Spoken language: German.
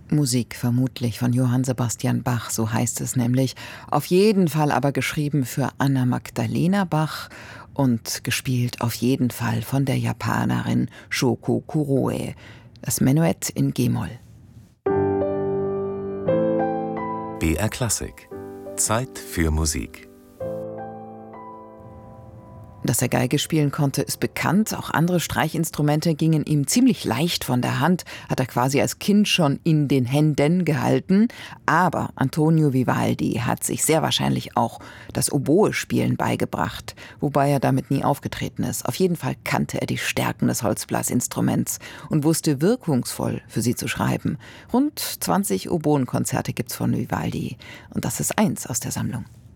Musik vermutlich von Johann Sebastian Bach, so heißt es nämlich. Auf jeden Fall aber geschrieben für Anna Magdalena Bach und gespielt auf jeden Fall von der Japanerin Shoko Kuroe. Das Menuett in G-Moll. BR Klassik. Zeit für Musik. Dass er Geige spielen konnte, ist bekannt. Auch andere Streichinstrumente gingen ihm ziemlich leicht von der Hand, hat er quasi als Kind schon in den Händen gehalten. Aber Antonio Vivaldi hat sich sehr wahrscheinlich auch das Oboe-Spielen beigebracht, wobei er damit nie aufgetreten ist. Auf jeden Fall kannte er die Stärken des Holzblasinstruments und wusste wirkungsvoll für sie zu schreiben. Rund 20 Oboenkonzerte gibt's von Vivaldi und das ist eins aus der Sammlung.